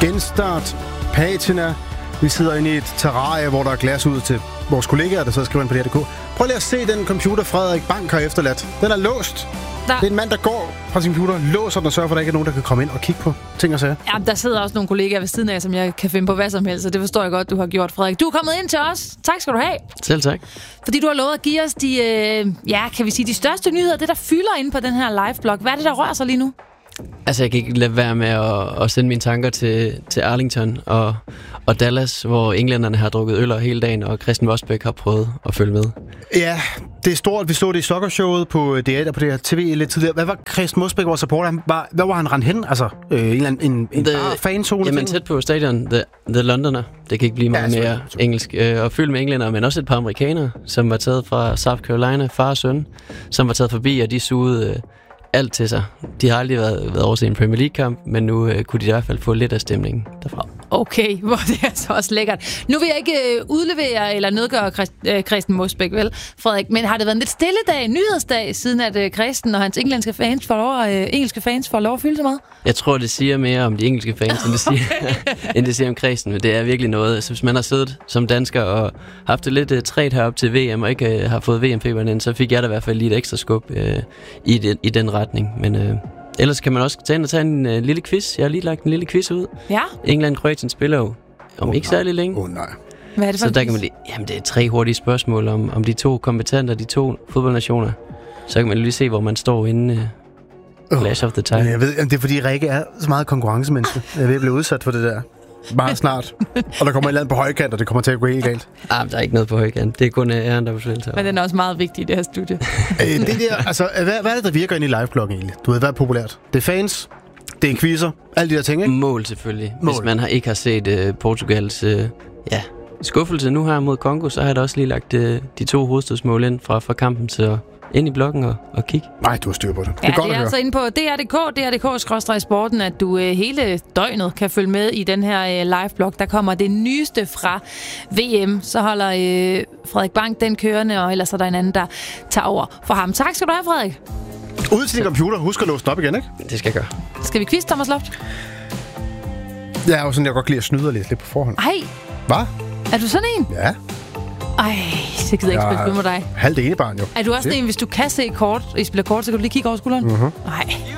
Genstart Patina. Vi sidder inde i et terrarie, hvor der er glas ud til vores kollegaer, der så skriver ind på DR.dk. Prøv lige at se den computer, Frederik Bank har efterladt. Den er låst. Det er en mand, der går fra sin computer, låser den og sørger for, at der ikke er nogen, der kan komme ind og kigge på ting og sager. Ja, der sidder også nogle kollegaer ved siden af, som jeg kan finde på hvad som helst, så det forstår jeg godt, du har gjort, Frederik. Du er kommet ind til os. Tak skal du have. Selv tak. Fordi du har lovet at give os de største nyheder, det der fylder inde på den her live-blog. Hvad er det, der rører sig lige nu? Altså, jeg kan ikke lade være med at sende mine tanker til Arlington og Dallas, hvor englænderne har drukket øl hele dagen, og Christian Mosbæk har prøvet at følge med. Ja, det er stort. Vi så det i soccershowet på DR og på det her TV lidt tidligere. Hvad var Christian Mosbæk, vores supporter? Hvad var han rendt hen? Altså, en fanzone? Jamen, tæt på stadion, The Londoner. Det kan ikke blive meget mere engelsk. Og fyldt med englænder, men også et par amerikanere, som var taget fra South Carolina, far og søn, som var taget forbi, og de sugede alt til sig. De har aldrig været over til en Premier League-kamp, men nu kunne de i hvert fald få lidt af stemningen derfra. Okay, hvor det er så også lækkert. Nu vil jeg ikke udlevere eller nedgøre Christian Mosbæk, vel, Frederik, men har det været en lidt stille dag, nyhedsdag, siden at Christian og hans engelske fans får lov at fylde så meget? Jeg tror, det siger mere om de engelske fans, end det siger om Christian, men det er virkelig noget. Altså, hvis man har siddet som dansker og haft det lidt træt herop til VM, og ikke har fået VM-feberen ind, så fik jeg da i hvert fald lige et ekstra skub i den retning, men ellers kan man også tage en lille quiz. Jeg har lige lagt en lille quiz ud. Ja. England-Kroatien spiller jo om ikke særlig længe. Nej. Hvad er det for så der kan man lige, jamen det er 3 hurtige spørgsmål om de 2 kompetenter, de 2 fodboldnationer. Så kan man lige se, hvor man står inde Clash of the Titans. Jeg ved, det er fordi Rikke er så meget konkurrencemenneske. Jeg er ved at blive udsat for det der. Meget snart. Og der kommer et eller andet på højkant, og det kommer til at gå helt galt. Der er ikke noget på højkant. Det er kun æren, der forsvinder til. Men den er også meget vigtig i det her studie. Det der, altså, hvad er det, der virker ind i livebloggen egentlig? Du ved, hvad er populært? Det er fans, det er quizzer, alle de der ting, ikke? Mål selvfølgelig. Hvis man ikke har set Portugals skuffelse nu her mod Congo, så har jeg da også lige lagt de 2 hovedstødsmål ind fra kampen til ind i bloggen og kigge. Nej, du har styr på det. Det er godt at høre. Altså inde på dr.dk/sporten, at du hele døgnet kan følge med i den her live-blog. Der kommer det nyeste fra VM. Så holder Frederik Bank den kørende, og ellers er der en anden, der tager over for ham. Tak skal du have, Frederik. Ud til din computer. Husk at låse den op igen, ikke? Det skal jeg gøre. Skal vi quiz, Thomas Loft? Jeg er jo sådan, jeg godt kan lide at snyde lidt på forhånd. Ej. Hvad? Er du sådan en? Ja. Ej, så gider jeg ikke spille med dig. Halvt ene barn jo. Er du også en, hvis du kan se kort, I spiller kort, så kan du lige kigge over skulderen? Mhm. Nej.